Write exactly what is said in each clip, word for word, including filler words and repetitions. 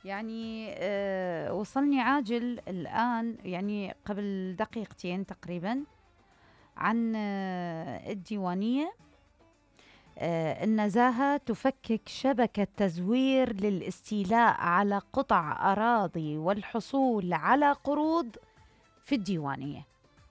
يعني آه وصلني عاجل الآن، يعني قبل دقيقتين تقريبا، عن آه الديوانية. آه النزاهة تفكك شبكة تزوير للاستيلاء على قطع أراضي والحصول على قروض في الديوانية.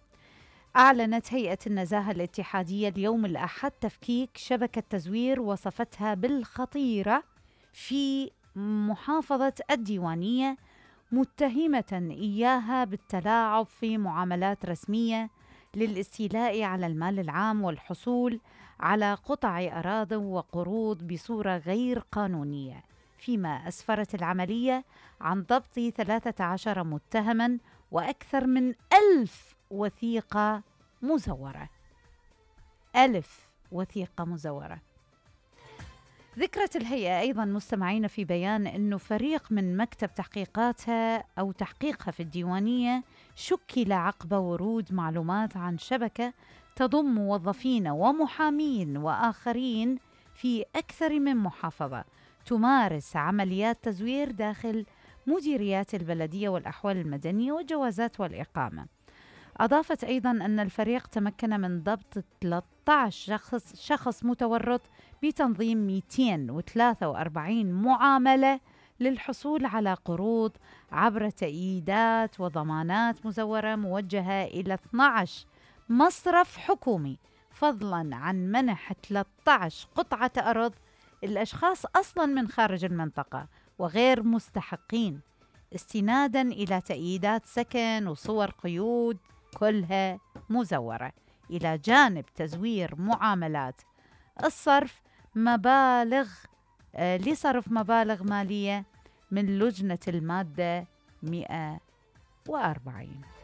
أعلنت هيئة النزاهة الاتحادية اليوم الأحد تفكيك شبكة تزوير وصفتها بالخطيرة في محافظة الديوانية، متهمة إياها بالتلاعب في معاملات رسمية للاستيلاء على المال العام والحصول على قطع أراضٍ وقروض بصورة غير قانونية، فيما أسفرت العملية عن ضبط ثلاثة عشر متهما وأكثر من ألف وثيقة مزورة. ألف وثيقة مزورة. ذكرت الهيئة أيضا مستمعين في بيان أنه فريق من مكتب تحقيقاتها أو تحقيقها في الديوانية شكل عقب ورود معلومات عن شبكة تضم موظفين ومحامين وآخرين في أكثر من محافظة تمارس عمليات تزوير داخل مديريات البلدية والأحوال المدنية والجوازات والإقامة. أضافت أيضا أن الفريق تمكن من ضبط ثلاثة عشر شخص, شخص متورط بتنظيم مئتين وثلاثة وأربعين معاملة للحصول على قروض عبر تأييدات وضمانات مزورة موجهة إلى اثني عشر مصرف حكومي، فضلا عن منح ثلاثة عشر قطعة أرض الأشخاص أصلا من خارج المنطقة وغير مستحقين، استنادا إلى تأييدات سكن وصور قيود كلها مزورة، إلى جانب تزوير معاملات الصرف مبالغ آه لصرف مبالغ مالية من لجنة المادة مئة وأربعين.